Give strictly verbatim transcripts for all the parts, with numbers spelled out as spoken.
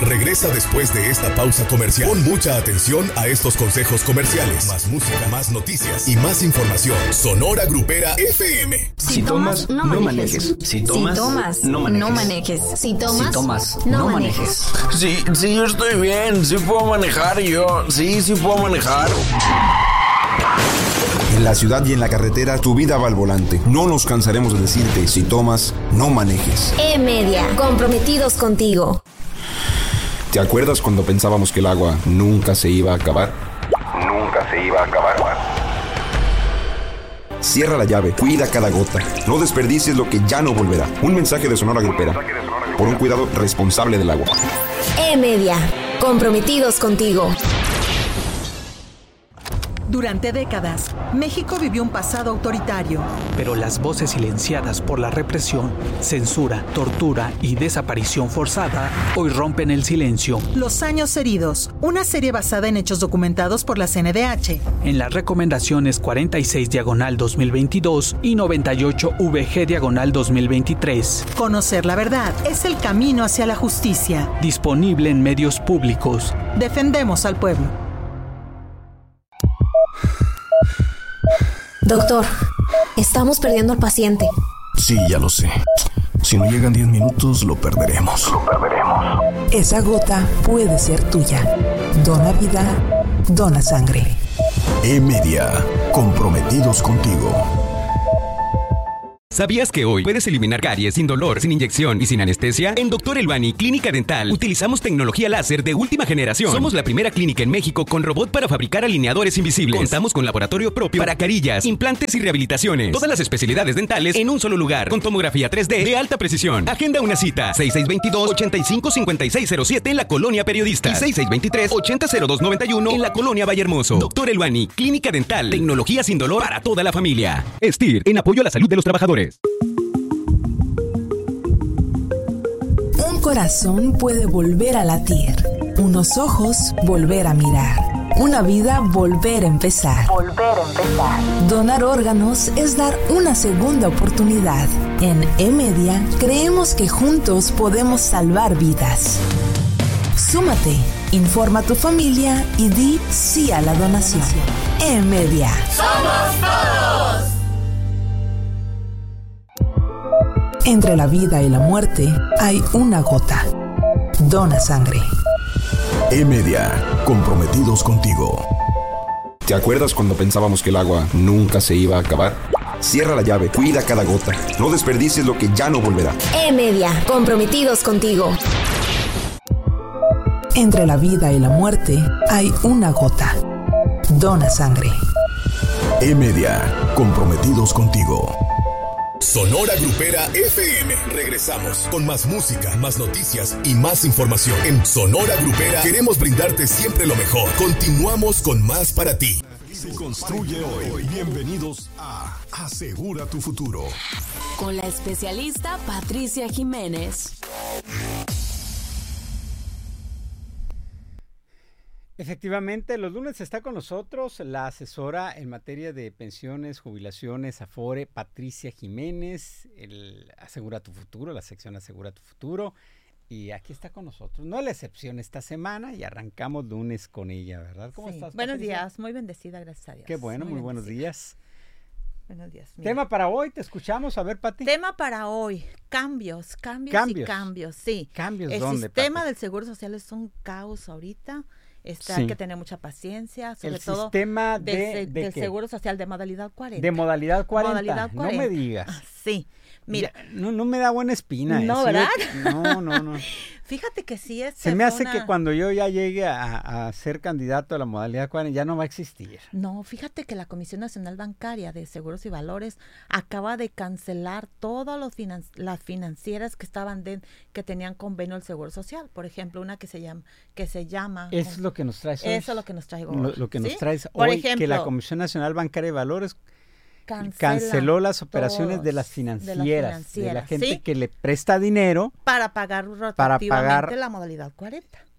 regresa después de esta pausa comercial. Pon mucha atención a estos consejos comerciales. Más música, más noticias y más información. Sonora Grupera F M. Si, si tomas, tomas, no manejes. Si tomas, si tomas no manejes. No manejes. Si tomas, si tomas no, no manejes. manejes. Sí, sí, yo estoy bien. Sí puedo manejar yo. Sí, sí puedo manejar. En la ciudad y en la carretera, tu vida va al volante. No nos cansaremos de decirte, si tomas, no manejes. E-Media, comprometidos contigo. ¿Te acuerdas cuando pensábamos que el agua nunca se iba a acabar? Nunca se iba a acabar. Cierra la llave, cuida cada gota. No desperdicies lo que ya no volverá. Un mensaje de Sonora Grupera. Por un cuidado responsable del agua. E-Media, comprometidos contigo. Durante décadas, México vivió un pasado autoritario. Pero las voces silenciadas por la represión, censura, tortura y desaparición forzada hoy rompen el silencio. Los años heridos, una serie basada en hechos documentados por la C N D H. En las recomendaciones cuarenta y seis diagonal dos mil veintidós y noventa y ocho V G diagonal dos mil veintitrés. Conocer la verdad es el camino hacia la justicia. Disponible en medios públicos. Defendemos al pueblo. Doctor, estamos perdiendo al paciente. Sí, ya lo sé. Si no llegan diez minutos, lo perderemos. Lo perderemos. Esa gota puede ser tuya. Dona vida, dona sangre. E-Media, comprometidos contigo. ¿Sabías que hoy puedes eliminar caries sin dolor, sin inyección y sin anestesia? En Doctor Elbani Clínica Dental utilizamos tecnología láser de última generación. Somos la primera clínica en México con robot para fabricar alineadores invisibles. Contamos con laboratorio propio para carillas, implantes y rehabilitaciones. Todas las especialidades dentales en un solo lugar, con tomografía tres D de alta precisión. Agenda una cita, seis seis dos dos, ocho cinco cinco seis cero siete en la Colonia Periodista y seis seis dos tres, ocho cero dos nueve uno en la Colonia Vallehermoso. Doctor Elbani Clínica Dental, tecnología sin dolor para toda la familia. S T I R, en apoyo a la salud de los trabajadores. Un corazón puede volver a latir, unos ojos volver a mirar, una vida volver a empezar. Volver a empezar. Donar órganos es dar una segunda oportunidad. En E-Media creemos que juntos podemos salvar vidas. Súmate, informa a tu familia y di sí a la donación. E-Media. ¡Somos todos! Entre la vida y la muerte hay una gota. Dona sangre. E-Media, comprometidos contigo. ¿Te acuerdas cuando pensábamos que el agua nunca se iba a acabar? Cierra la llave, cuida cada gota. No desperdicies lo que ya no volverá. E-Media, comprometidos contigo. Entre la vida y la muerte hay una gota. Dona sangre. E-Media, comprometidos contigo. Sonora Grupera F M. Regresamos con más música, más noticias y más información. En Sonora Grupera queremos brindarte siempre lo mejor. Continuamos con más para ti. Se construye hoy. Bienvenidos a Asegura tu Futuro. Con la especialista Patricia Jiménez. Efectivamente, los lunes está con nosotros la asesora en materia de pensiones, jubilaciones, Afore, Patricia Jiménez, el Asegura tu Futuro, la sección Asegura tu Futuro, y aquí está con nosotros, no la excepción esta semana, y arrancamos lunes con ella, ¿verdad? ¿Cómo sí. estás, Buenos Patricia? días, muy bendecida, gracias a Dios. Qué bueno, muy, muy buenos días. Buenos días. Mira. Tema para hoy, te escuchamos, a ver, Pati. Tema para hoy, cambios, cambios, cambios. y cambios, sí. ¿Cambios el dónde, El sistema Pati? del Seguro Social es un caos ahorita. Está, sí. Hay que tener mucha paciencia, sobre el todo sistema de, de, de del qué? Seguro Social de modalidad cuarenta. De modalidad cuarenta, modalidad cuarenta. No me digas. Ah, sí, mira. Ya, no, no me da buena espina. No, eh. ¿verdad? No, no, no. Fíjate que sí es... Se me hace una... que cuando yo ya llegue a, a ser candidato a la modalidad cuarenta ya no va a existir. No, fíjate que la Comisión Nacional Bancaria de Seguros y Valores acaba de cancelar todas los finan- las financieras que estaban de, que tenían convenio al Seguro Social. Por ejemplo, una que se llama... Que se llama Eso es lo que nos traes hoy. Eso es lo que nos traigo Lo, hoy. lo que ¿sí? nos traes Por hoy, ejemplo, que la Comisión Nacional Bancaria de Valores Cancela canceló las operaciones de las financieras, de, las financieras, de la gente ¿sí? que le presta dinero para pagar rotativamente para pagar la modalidad cuarenta.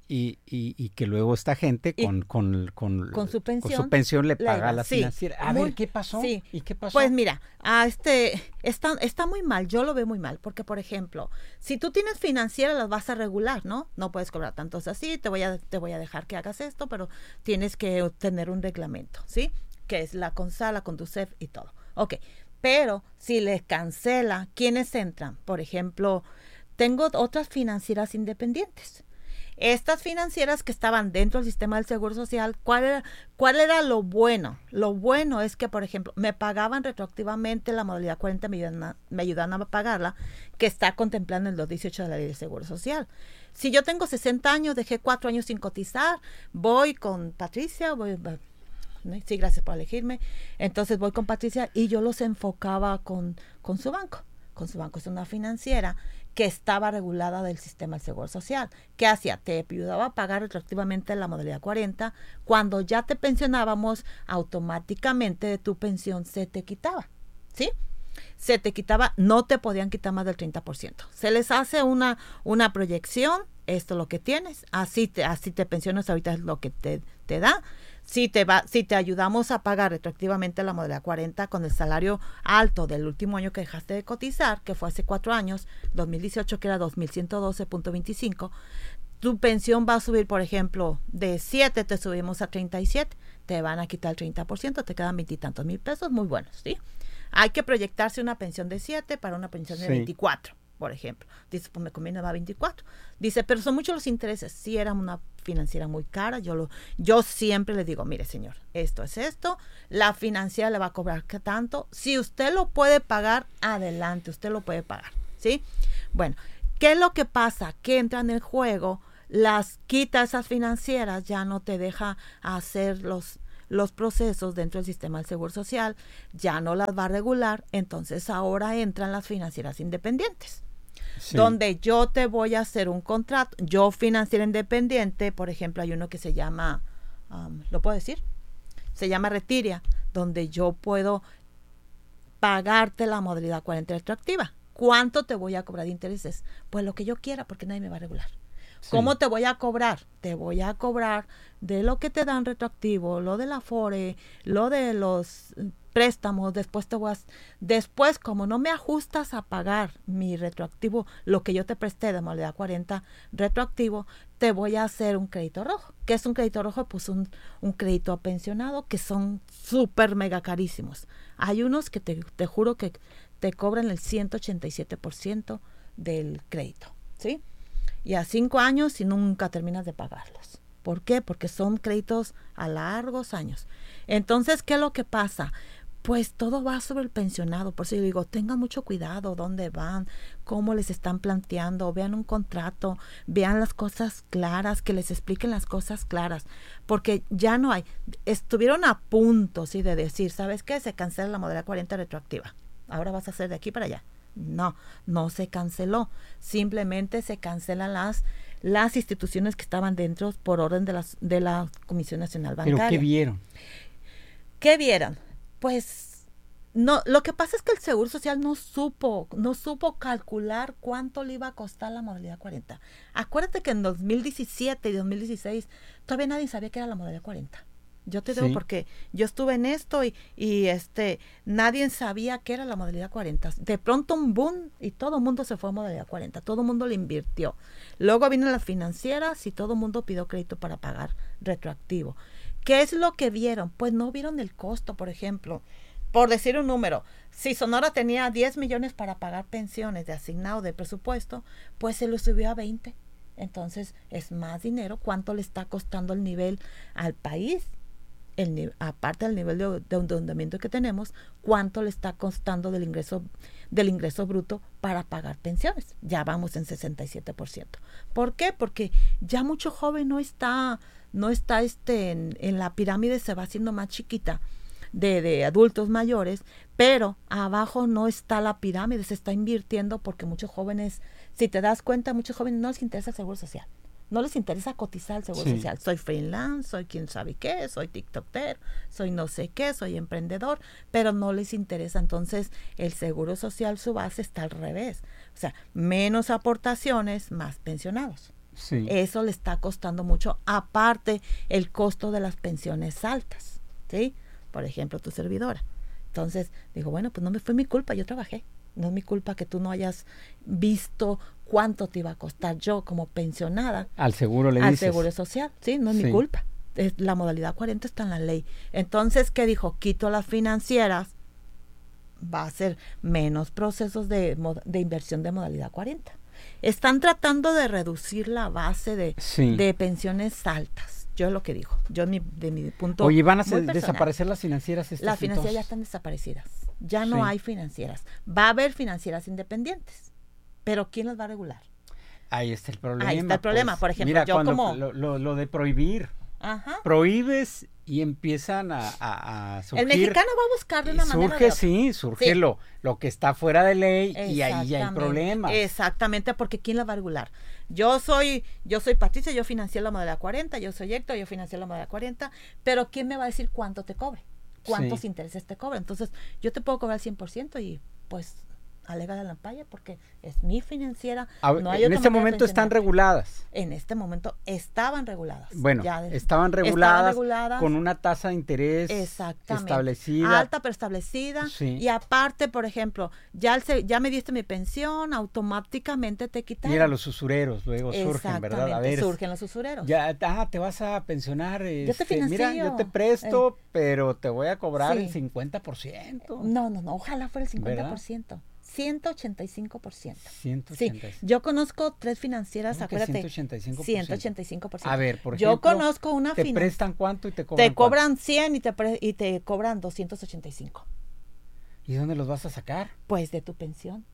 Y, y, y que luego esta gente con, y, con, con, con, su pensión, con su pensión le paga la, a la sí, financiera. A muy, ver, ¿qué pasó? Sí. ¿Y qué pasó? Pues mira, a este está, está muy mal, yo lo veo muy mal, porque por ejemplo, si tú tienes financiera las vas a regular, ¿no? No puedes cobrar tantos así, te voy a, te voy a dejar que hagas esto, pero tienes que tener un reglamento, ¿sí? Que es la CONSAL, la CONDUCEF y todo. Ok, pero si les cancela, ¿quiénes entran? Por ejemplo, tengo otras financieras independientes. Estas financieras que estaban dentro del sistema del Seguro Social, ¿cuál era, cuál era lo bueno? Lo bueno es que, por ejemplo, me pagaban retroactivamente la modalidad cuarenta, me ayudan a, me ayudan a pagarla, que está contemplada en el doscientos dieciocho de la Ley de Seguro Social. Si yo tengo sesenta años, dejé cuatro años sin cotizar, voy con Patricia, voy... Sí, gracias por elegirme. Entonces voy con Patricia y yo los enfocaba con, con su banco. Con su banco es una financiera que estaba regulada del sistema del Seguro Social. ¿Qué hacía? Te ayudaba a pagar retroactivamente la modalidad cuarenta. Cuando ya te pensionábamos, automáticamente de tu pensión se te quitaba, ¿sí? Se te quitaba, no te podían quitar más del treinta por ciento. Se les hace una, una proyección, esto es lo que tienes, así te, así te pensionas, ahorita es lo que te, te da. Si te va, si te ayudamos a pagar retroactivamente la modalidad cuarenta con el salario alto del último año que dejaste de cotizar, que fue hace cuatro años, dos mil dieciocho, que era dos mil ciento doce punto veinticinco, tu pensión va a subir, por ejemplo, de siete te subimos a treinta y siete, te van a quitar el treinta por ciento, te quedan veintitantos mil pesos, muy buenos, ¿sí? Hay que proyectarse una pensión de siete para una pensión de sí. veinticuatro, por ejemplo. Dice, pues me conviene más veinticuatro. Dice, pero son muchos los intereses. Sí, era una financiera muy cara. Yo lo, yo siempre le digo, mire, señor, esto es esto. La financiera le va a cobrar ¿qué tanto? Si usted lo puede pagar, adelante, usted lo puede pagar, ¿sí? Bueno, ¿qué es lo que pasa? Que entra en el juego, las quita esas financieras, ya no te deja hacer los... los procesos dentro del sistema del Seguro Social, ya no las va a regular, entonces ahora entran las financieras independientes, sí. Donde yo te voy a hacer un contrato, yo financiera independiente, por ejemplo, hay uno que se llama, um, ¿lo puedo decir? Se llama Retiria, donde yo puedo pagarte la modalidad cuarenta retroactiva. ¿Cuánto te voy a cobrar de intereses? Pues lo que yo quiera, porque nadie me va a regular. Sí. ¿Cómo te voy a cobrar? Te voy a cobrar de lo que te dan retroactivo, lo del Afore, lo de los préstamos, después te voy a, después como no me ajustas a pagar mi retroactivo, lo que yo te presté de modalidad cuarenta retroactivo, te voy a hacer un crédito rojo. ¿Qué es un crédito rojo? Pues un, un crédito pensionado que son súper mega carísimos. Hay unos que te, te juro que te cobran el ciento ochenta y siete por ciento del crédito, ¿sí? Y a cinco años y nunca terminas de pagarlos. ¿Por qué? Porque son créditos a largos años. Entonces, ¿qué es lo que pasa? Pues todo va sobre el pensionado. Por eso yo digo, tengan mucho cuidado dónde van, cómo les están planteando, vean un contrato, vean las cosas claras, que les expliquen las cosas claras. Porque ya no hay, estuvieron a punto, sí, de decir, ¿sabes qué? Se cancela la modalidad cuarenta retroactiva. Ahora vas a hacer de aquí para allá. No, no se canceló, simplemente se cancelan las, las instituciones que estaban dentro por orden de, las, de la Comisión Nacional Bancaria. ¿Pero qué vieron? ¿Qué vieron? Pues no, lo que pasa es que el Seguro Social no supo, no supo calcular cuánto le iba a costar la modalidad cuarenta. Acuérdate que en dos mil diecisiete y dos mil dieciséis todavía nadie sabía qué era la modalidad cuarenta. Yo te digo sí. Porque yo estuve en esto y, y este nadie sabía qué era la modalidad cuarenta. De pronto un boom y todo el mundo se fue a modalidad cuarenta. Todo el mundo le invirtió. Luego vino las financieras y todo el mundo pidió crédito para pagar retroactivo. ¿Qué es lo que vieron? Pues no vieron el costo, por ejemplo. Por decir un número, si Sonora tenía diez millones para pagar pensiones de asignado de presupuesto, pues se lo subió a veinte. Entonces es más dinero. ¿Cuánto le está costando el nivel al país? El, aparte del nivel de, de endeudamiento que tenemos, cuánto le está costando del ingreso del ingreso bruto para pagar pensiones. Ya vamos en sesenta y siete por ciento. ¿Por qué? Porque ya mucho joven no está no está este en, en la pirámide, se va haciendo más chiquita de, de adultos mayores, pero abajo no está la pirámide, se está invirtiendo porque muchos jóvenes, si te das cuenta, muchos jóvenes no les interesa el Seguro Social. No les interesa cotizar el Seguro sí. Social. Soy freelance, soy quién sabe qué, soy tiktoker, soy no sé qué, soy emprendedor, pero no les interesa. Entonces, el Seguro Social, su base está al revés. O sea, menos aportaciones, más pensionados. Sí. Eso le está costando mucho, aparte el costo de las pensiones altas, ¿sí? Por ejemplo, tu servidora. Entonces, digo, bueno, pues no me fue mi culpa, yo trabajé. No es mi culpa que tú no hayas visto cuánto te iba a costar yo como pensionada. Al seguro le al dices. Al seguro social, sí, no es sí. mi culpa. Es, la modalidad cuarenta está en la ley. Entonces, ¿qué dijo? Quito las financieras, va a ser menos procesos de, de inversión de modalidad cuarenta. Están tratando de reducir la base de, sí. de pensiones altas. Yo es lo que digo. Yo mi, de mi punto. Oye, ¿van a ser, desaparecer las financieras? Estas Las financieras entonces? ya están desaparecidas. Ya no sí. hay financieras. Va a haber financieras independientes. Pero ¿quién las va a regular? Ahí está el problema. Ahí está el problema. Pues, Por ejemplo, mira, yo como... Lo, lo, lo de prohibir. Ajá. Prohíbes y empiezan a, a, a surgir. El mexicano va a buscar de una surge, manera. Surge, sí, surge sí. Lo, lo que está fuera de ley y ahí ya hay problemas. Exactamente, porque ¿quién la va a regular? Yo soy, yo soy Patricia, yo financié la modalidad cuarenta, yo soy Héctor, yo financié la modalidad cuarenta, pero ¿quién me va a decir cuánto te cobre? ¿Cuántos sí. intereses te cobran? Entonces, yo te puedo cobrar el cien por ciento y pues alega la lampalla porque es mi financiera. A, no hay en este momento están reguladas. En este momento estaban reguladas. Bueno, ya de, estaban, reguladas estaban reguladas con una tasa de interés establecida. Alta pero establecida. Sí. Y aparte, por ejemplo, ya, el, ya me diste mi pensión, automáticamente te quitaron. Mira, los usureros luego surgen, ¿verdad? A ver, surgen los usureros. Ya, ah, te vas a pensionar. Yo este, te financio. Mira, yo te presto, eh, pero te voy a cobrar sí. el cincuenta por ciento. No, no, no, ojalá fuera el cincuenta por ciento. ¿Verdad? ciento ochenta y cinco por ciento. ciento ochenta y cinco. Sí, yo conozco tres financieras, acuérdate. ciento ochenta y cinco por ciento. ciento ochenta y cinco por ciento. A ver, por ejemplo, yo conozco una ¿te finan- prestan cuánto y te cobran Te cobran cien y te, pre- y te cobran doscientos ochenta y cinco. ¿Y dónde los vas a sacar? Pues de tu pensión.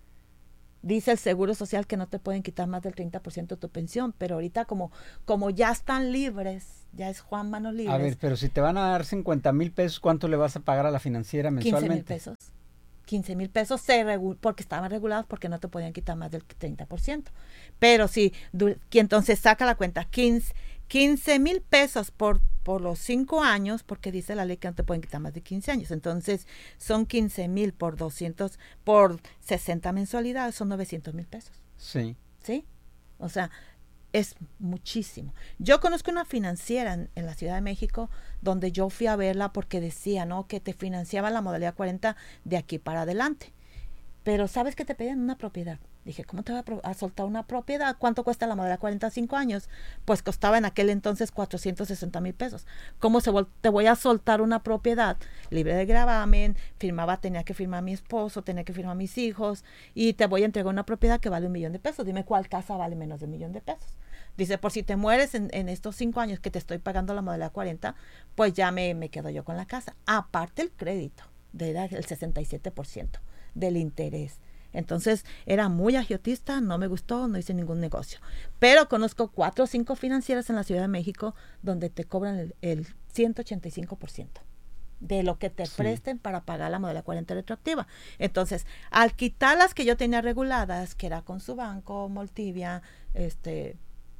Dice el Seguro Social que no te pueden quitar más del treinta por ciento de tu pensión, pero ahorita como, como ya están libres, ya es Juan manos libres. A ver, pero si te van a dar cincuenta mil pesos, ¿cuánto le vas a pagar a la financiera mensualmente? quince mil pesos. quince mil pesos se regu- porque estaban regulados porque no te podían quitar más del treinta por ciento. Pero si, du- que entonces saca la cuenta, quince mil pesos por, por los cinco años, porque dice la ley que no te pueden quitar más de quince años. Entonces son quince mil por doscientos, por sesenta mensualidades, son novecientos mil pesos. Sí. ¿Sí? O sea, es muchísimo. Yo conozco una financiera en, en la Ciudad de México donde yo fui a verla porque decía, ¿no?, que te financiaba la modalidad cuarenta de aquí para adelante. Pero ¿sabes que te pedían una propiedad? Dije, ¿cómo te voy a, pro- a soltar una propiedad? ¿Cuánto cuesta la modalidad cuarenta a cinco años? Pues costaba en aquel entonces cuatrocientos sesenta mil pesos. ¿Cómo se vol- te voy a soltar una propiedad libre de gravamen? Firmaba, tenía que firmar mi esposo, tenía que firmar mis hijos y te voy a entregar una propiedad que vale un millón de pesos. Dime cuál casa vale menos de un millón de pesos. Dice, por si te mueres en, en estos cinco años que te estoy pagando la modalidad cuarenta, pues ya me, me quedo yo con la casa. Aparte el crédito, de el sesenta y siete por ciento del interés. Entonces era muy agiotista, no me gustó, no hice ningún negocio. Pero conozco cuatro o cinco financieras en la Ciudad de México donde te cobran el, el ciento ochenta y cinco por ciento de lo que te sí. presten para pagar la modalidad cuarenta retroactiva. Entonces, al quitar las que yo tenía reguladas, que era con su banco, Multivia, este,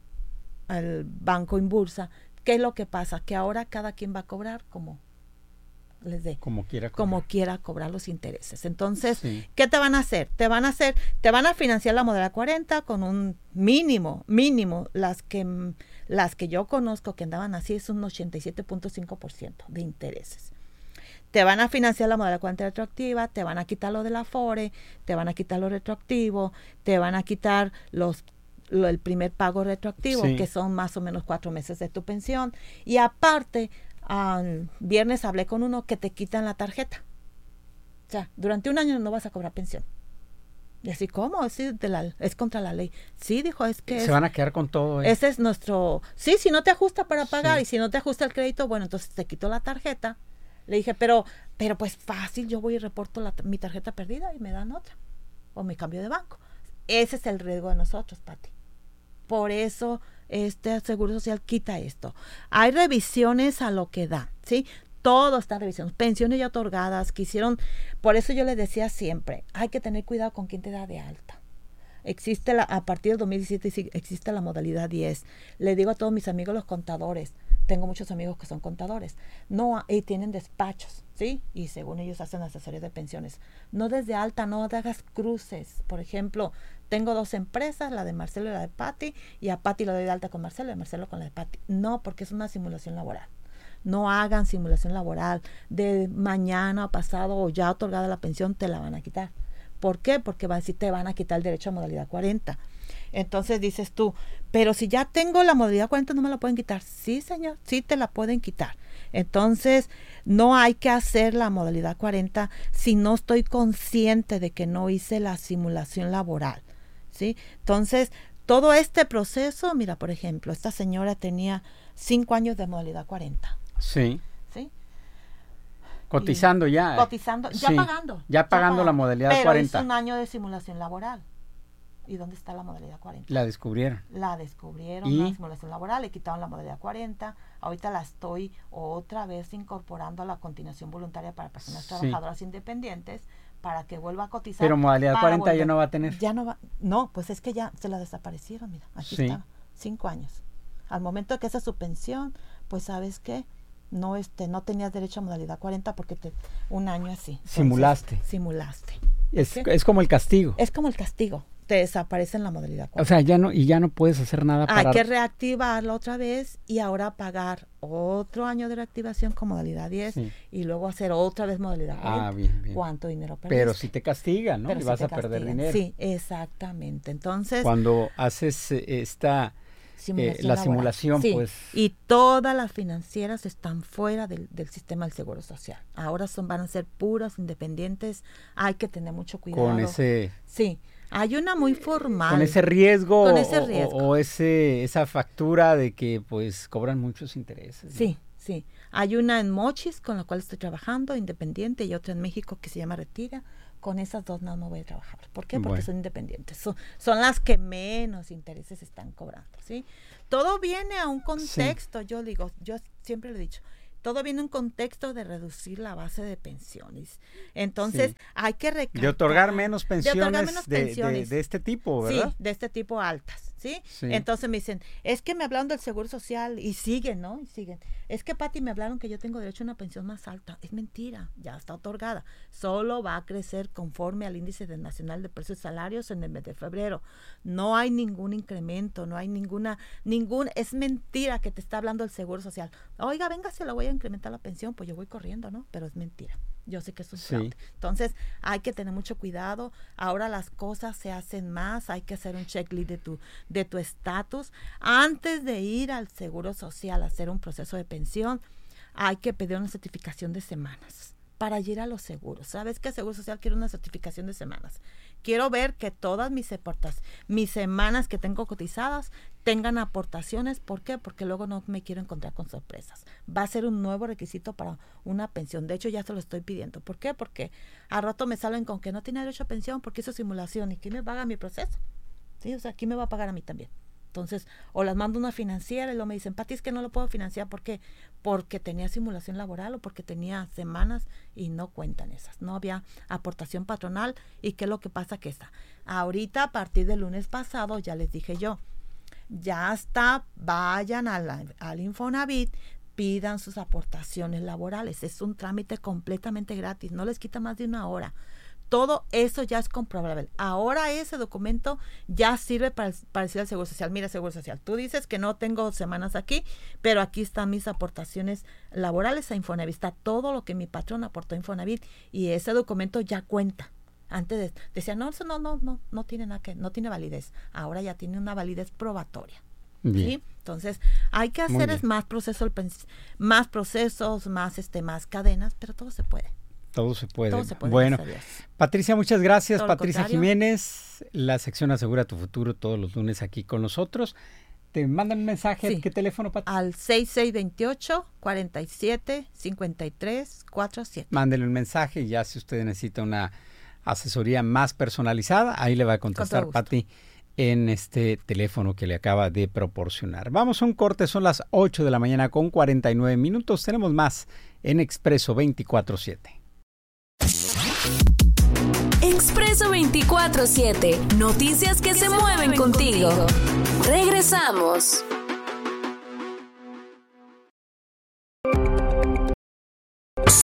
el banco Inbursa, ¿qué es lo que pasa? Que ahora cada quien va a cobrar como les dé, como quiera cobrar. como quiera cobrar los intereses. Entonces, sí. ¿qué te van a hacer? Te van a hacer, te van a financiar la modalidad cuarenta con un mínimo, mínimo, las que las que yo conozco que andaban así es un ochenta y siete punto cinco por ciento de intereses. Te van a financiar la modalidad cuarenta retroactiva, te van a quitar lo del Afore, te van a quitar lo retroactivo, te van a quitar los lo, el primer pago retroactivo, sí. que son más o menos cuatro meses de tu pensión, y aparte Um, viernes hablé con uno que te quitan la tarjeta. O sea, durante un año no vas a cobrar pensión. Y así, ¿cómo? Es, de la, es contra la ley. Sí, dijo, es que... Se es, van a quedar con todo. ¿eh? Ese es nuestro... Sí, si no te ajusta para pagar sí. y si no te ajusta el crédito, bueno, entonces te quito la tarjeta. Le dije, pero pero pues fácil, yo voy y reporto la, mi tarjeta perdida y me dan otra. O me cambio de banco. Ese es el riesgo de nosotros, Pati. Por eso este Seguro Social quita esto. Hay revisiones a lo que da, ¿sí? Todo está en revisión. Pensiones ya otorgadas, que hicieron, por eso yo les decía siempre, hay que tener cuidado con quién te da de alta. Existe la, a partir del dos mil diecisiete existe la modalidad diez. Le digo a todos mis amigos los contadores, tengo muchos amigos que son contadores, no, y tienen despachos, ¿sí? Y según ellos hacen asesorías de pensiones. No desde alta, no hagas cruces. Por ejemplo, tengo dos empresas, la de Marcelo y la de Pati, y a Pati lo doy de alta con Marcelo y a Marcelo con la de Pati. No, porque es una simulación laboral. No hagan simulación laboral. De mañana o pasado o ya otorgada la pensión, te la van a quitar. ¿Por qué? Porque van, si te van a quitar el derecho a modalidad cuarenta. Entonces dices tú, pero si ya tengo la modalidad cuarenta, ¿no me la pueden quitar? Sí, señor, sí te la pueden quitar. Entonces, no hay que hacer la modalidad cuarenta si no estoy consciente de que no hice la simulación laboral, ¿sí? Entonces, todo este proceso, mira, por ejemplo, esta señora tenía cinco años de modalidad cuarenta. Sí. ¿Sí? Cotizando y, ya. Cotizando, ya sí, pagando. Ya pagando ya la modalidad pero cuarenta. Pero hizo un año de simulación laboral. ¿Y dónde está la modalidad cuarenta? La descubrieron. La descubrieron, ¿Y? la simulación laboral, le quitaron la modalidad cuarenta. Ahorita la estoy otra vez incorporando a la continuación voluntaria para personas sí. trabajadoras independientes para que vuelva a cotizar. Pero modalidad cuarenta volver. ya no va a tener. Ya no va. No, pues es que ya se la desaparecieron, mira, aquí sí. está, cinco años. Al momento que esa es su pensión, pues ¿sabes qué? No, este, no tenías derecho a modalidad cuarenta porque te, un año así. Entonces, simulaste. Simulaste. Es, es como el castigo. Es como el castigo. Te desaparece en la modalidad cuarenta. O sea, ya no, y ya no puedes hacer nada para... Hay que reactivarla otra vez y ahora pagar otro año de reactivación con modalidad diez sí. y luego hacer otra vez modalidad cuarenta. Ah, bien, bien. ¿Cuánto dinero perdiste? Pero si te castigan, ¿no? Pero y si vas te a perder castigan. dinero. Sí, exactamente. Entonces... Cuando haces esta... Simulación eh, la laboral. simulación, sí. pues... Y todas las financieras están fuera del, del sistema del Seguro Social. Ahora son van a ser puras, independientes. Hay que tener mucho cuidado. Con ese... Sí. Hay una muy formal. Con ese riesgo, con ese riesgo. O, o ese esa factura de que pues cobran muchos intereses, ¿no? Sí, sí. Hay una en Mochis con la cual estoy trabajando, independiente, y otra en México que se llama Retira. Con esas dos no, no voy a trabajar. ¿Por qué? Porque bueno. son independientes. Son, son las que menos intereses están cobrando, ¿sí? Todo viene a un contexto, sí. yo digo, yo siempre lo he dicho, todo viene a un contexto de reducir la base de pensiones. Entonces, sí. hay que recalcar. De otorgar menos pensiones de, otorgar menos de, pensiones. De, de este tipo, ¿verdad? Sí, de este tipo altas, ¿sí? sí. Entonces me dicen, es que me hablaron del Seguro Social y siguen, ¿no? Y siguen. Es que, Pati, me hablaron que yo tengo derecho a una pensión más alta. Es mentira, ya está otorgada. Solo va a crecer conforme al índice de nacional de precios y salarios en el mes de febrero. No hay ningún incremento, no hay ninguna, ningún, es mentira que te está hablando el Seguro Social. Oiga, venga, se la voy a incrementar la pensión, pues yo voy corriendo, ¿no? Pero es mentira. Yo sé que eso es fraude. Sí. Entonces, hay que tener mucho cuidado. Ahora las cosas se hacen más, hay que hacer un checklist de tu de tu estatus. Antes de ir al Seguro Social a hacer un proceso de pensión, hay que pedir una certificación de semanas para ir a los seguros. ¿Sabes qué? Seguro Social quiere una certificación de semanas. Quiero ver que todas mis aportas, mis semanas que tengo cotizadas tengan aportaciones. ¿Por qué? Porque luego no me quiero encontrar con sorpresas. Va a ser un nuevo requisito para una pensión. De hecho, ya se lo estoy pidiendo. ¿Por qué? Porque al rato me salen con que no tiene derecho a pensión porque hizo simulación. ¿Y quién me paga mi proceso? ¿Sí? O sea, ¿quién me va a pagar a mí también? Entonces, o las mando a una financiera y luego me dicen, Pati, es que no lo puedo financiar. ¿Por qué? Porque tenía simulación laboral o porque tenía semanas y no cuentan esas. No había aportación patronal. ¿Y qué es lo que pasa? Que está. Ahorita, a partir del lunes pasado, ya les dije yo, ya está, vayan a la, al Infonavit, pidan sus aportaciones laborales. Es un trámite completamente gratis, no les quita más de una hora. Todo eso ya es comprobable. Ahora ese documento ya sirve para, para decir al Seguro Social, mira, Seguro Social, tú dices que no tengo semanas aquí, pero aquí están mis aportaciones laborales a Infonavit. Está todo lo que mi patrón aportó a Infonavit y ese documento ya cuenta. Antes de, decía, no, eso no, no, no, no tiene nada que, no tiene validez. Ahora ya tiene una validez probatoria. ¿Sí? Entonces, hay que hacer es más procesos, más procesos, más este, más cadenas, pero todo se puede. Todo se puede. Todo se puede. Bueno, Patricia, muchas gracias. Todo Patricia Jiménez, la sección Asegura tu Futuro, todos los lunes aquí con nosotros. Te mandan un mensaje. Sí. ¿Qué teléfono, Patricia? Al seis seis dos ocho, cuatro siete, cinco tres cuatro siete. Mándele un mensaje y ya si usted necesita una asesoría más personalizada, ahí le va a contestar Pati en este teléfono que le acaba de proporcionar. Vamos a un corte, son las ocho de la mañana con cuarenta y nueve minutos. Tenemos más en Expreso veinticuatro siete. Expreso veinticuatro siete. Noticias que, que se, se mueven, mueven contigo. contigo. Regresamos.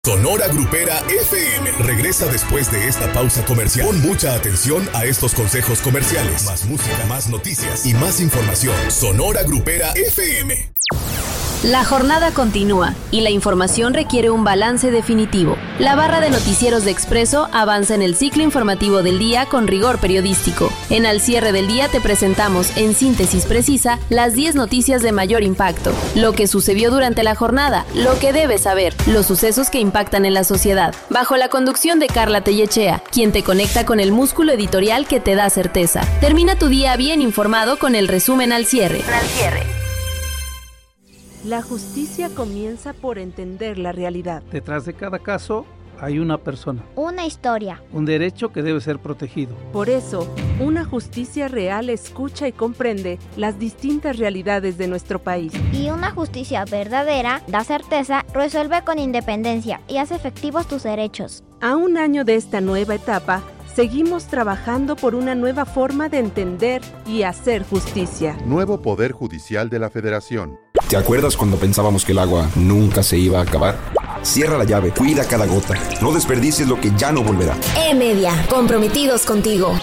Sonora Grupera F M regresa después de esta pausa comercial. Pon mucha atención a estos consejos comerciales. Más música, más noticias y más información. Sonora Grupera F M. La jornada continúa y la información requiere un balance definitivo. La barra de noticieros de Expreso avanza en el ciclo informativo del día con rigor periodístico. En Al Cierre del Día te presentamos, en síntesis precisa, las diez noticias de mayor impacto, lo que sucedió durante la jornada, lo que debes saber, los sucesos que impactan en la sociedad, bajo la conducción de Carla Tellechea, quien te conecta con el músculo editorial que te da certeza. Termina tu día bien informado con el resumen Al Cierre. Al Cierre. La justicia comienza por entender la realidad. Detrás de cada caso hay una persona. Una historia. Un derecho que debe ser protegido. Por eso, una justicia real escucha y comprende las distintas realidades de nuestro país. Y una justicia verdadera da certeza, resuelve con independencia y hace efectivos tus derechos. A un año de esta nueva etapa, seguimos trabajando por una nueva forma de entender y hacer justicia. Nuevo Poder Judicial de la Federación. ¿Te acuerdas cuando pensábamos que el agua nunca se iba a acabar? Cierra la llave, cuida cada gota. No desperdicies lo que ya no volverá. E-Media, comprometidos contigo.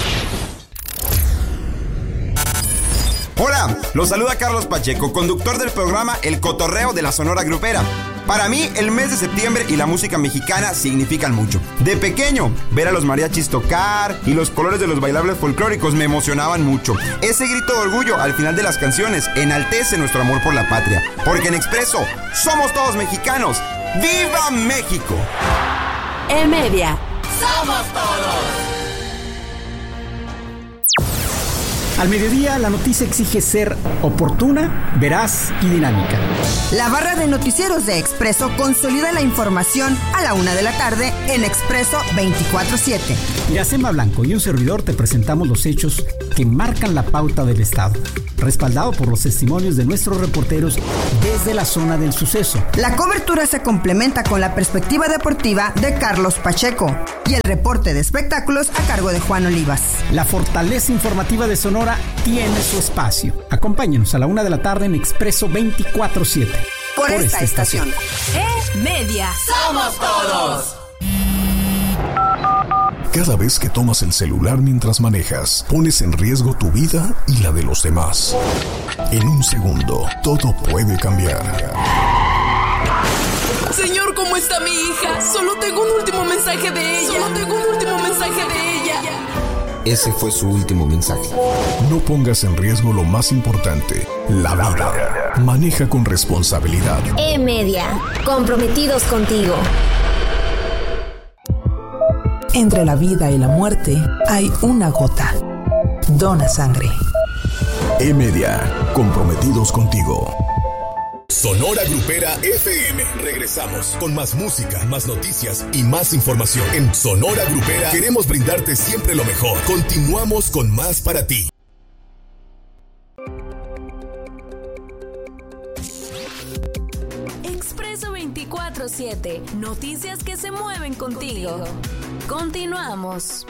Hola, los saluda Carlos Pacheco, conductor del programa El Cotorreo de la Sonora Grupera. Para mí, el mes de septiembre y la música mexicana significan mucho. De pequeño, ver a los mariachis tocar y los colores de los bailables folclóricos me emocionaban mucho. Ese grito de orgullo al final de las canciones enaltece nuestro amor por la patria. Porque en Expreso, somos todos mexicanos. ¡Viva México! E-Media. ¡Somos todos! Al mediodía, la noticia exige ser oportuna, veraz y dinámica. La barra de noticieros de Expreso consolida la información a la una de la tarde en Expreso veinticuatro siete. Iracema Blanco y un servidor te presentamos los hechos que marcan la pauta del Estado, respaldado por los testimonios de nuestros reporteros desde la zona del suceso. La cobertura se complementa con la perspectiva deportiva de Carlos Pacheco y el reporte de espectáculos a cargo de Juan Olivas. La fortaleza informativa de Sonora tiene su espacio. Acompáñenos a la una de la tarde en Expreso veinticuatro siete. Por, por esta, esta estación. E-Media. ¡Somos todos! Cada vez que tomas el celular mientras manejas, pones en riesgo tu vida y la de los demás. En un segundo, todo puede cambiar. Señor, ¿cómo está mi hija? Solo tengo un último mensaje de ella. Solo tengo un último mensaje de ella. Ese fue su último mensaje. No pongas en riesgo lo más importante, la vida. Maneja con responsabilidad. E-Media, comprometidos contigo. Entre la vida y la muerte hay una gota. Dona sangre. E-Media, comprometidos contigo. Sonora Grupera F M. Regresamos con más música, más noticias y más información. En Sonora Grupera queremos brindarte siempre lo mejor. Continuamos con más para ti. Expreso veinticuatro siete. Noticias que se mueven contigo. Continuamos.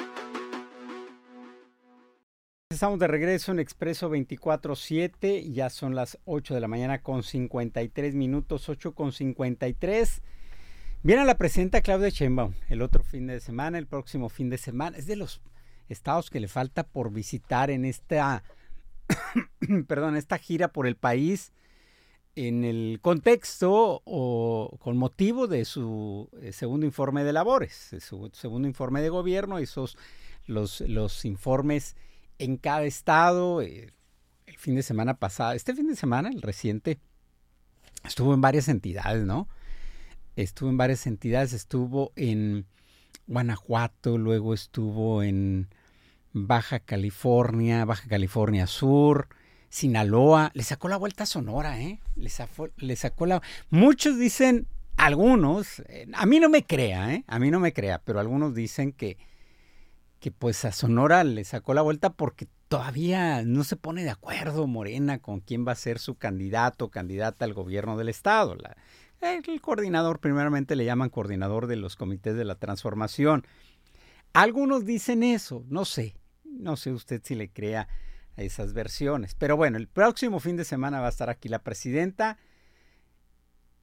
Estamos de regreso en Expreso veinticuatro siete, ya son las ocho de la mañana con cincuenta y tres minutos, ocho con cincuenta y tres. Viene la presidenta Claudia Sheinbaum el otro fin de semana, el próximo fin de semana. Es de los estados que le falta por visitar en esta, perdón, esta gira por el país, en el contexto o con motivo de su eh, segundo informe de labores, de su segundo informe de gobierno, esos los, los informes en cada estado. Eh, el fin de semana pasado, este fin de semana, el reciente, estuvo en varias entidades, ¿no? Estuvo en varias entidades, estuvo en Guanajuato, luego estuvo en Baja California, Baja California Sur, Sinaloa. Le sacó la vuelta a Sonora, ¿eh? Le sacó, le sacó la... Muchos dicen, algunos, eh, a mí no me crea, ¿eh? A mí no me crea, pero algunos dicen que que pues a Sonora le sacó la vuelta porque todavía no se pone de acuerdo Morena con quién va a ser su candidato o candidata al gobierno del estado. La, el coordinador, primeramente le llaman coordinador de los comités de la transformación. Algunos dicen eso, no sé, no sé usted si le crea a esas versiones. Pero bueno, el próximo fin de semana va a estar aquí la presidenta.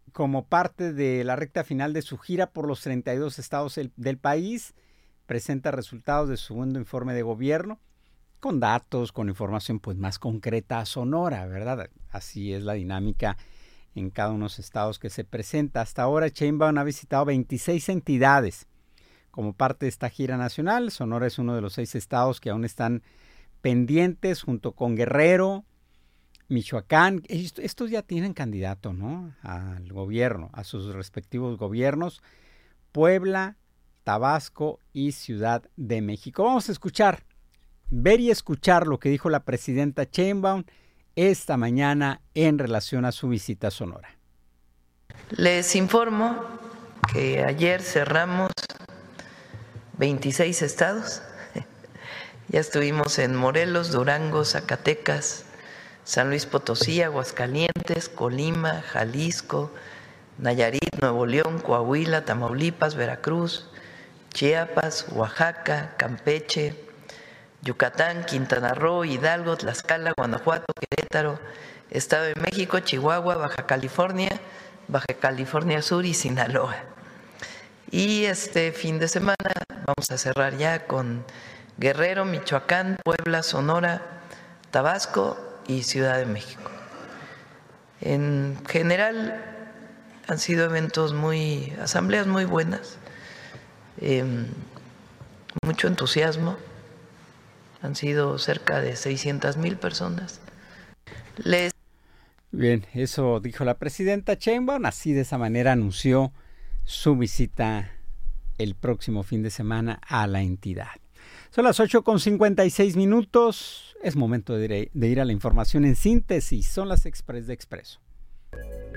como parte de la recta final de su gira por los treinta y dos estados el, del país, presenta resultados de su segundo informe de gobierno, con datos, con información pues más concreta a Sonora, ¿verdad? Así es la dinámica en cada uno de los estados que se presenta. Hasta ahora Sheinbaum ha visitado veintiséis entidades como parte de esta gira nacional. Sonora es uno de los seis estados que aún están pendientes, junto con Guerrero, Michoacán. Estos ya tienen candidato, ¿no?, al gobierno, a sus respectivos gobiernos. Puebla, Tabasco y Ciudad de México. Vamos a escuchar, ver y escuchar lo que dijo la presidenta Sheinbaum esta mañana en relación a su visita a Sonora. Les informo que ayer cerramos veintiséis estados. Ya estuvimos en Morelos, Durango, Zacatecas, San Luis Potosí, Aguascalientes, Colima, Jalisco, Nayarit, Nuevo León, Coahuila, Tamaulipas, Veracruz, Chiapas, Oaxaca, Campeche, Yucatán, Quintana Roo, Hidalgo, Tlaxcala, Guanajuato, Querétaro, Estado de México, Chihuahua, Baja California, Baja California Sur y Sinaloa. Y este fin de semana vamos a cerrar ya con Guerrero, Michoacán, Puebla, Sonora, Tabasco y Ciudad de México. En general han sido eventos muy, asambleas muy buenas, eh, mucho entusiasmo, han sido cerca de seiscientas mil personas. Les... Bien, eso dijo la presidenta Sheinbaum, así de esa manera anunció su visita el próximo fin de semana a la entidad. Son las ocho con cincuenta y seis minutos, es momento de ir, de ir a la información en síntesis, son las Express de Expreso.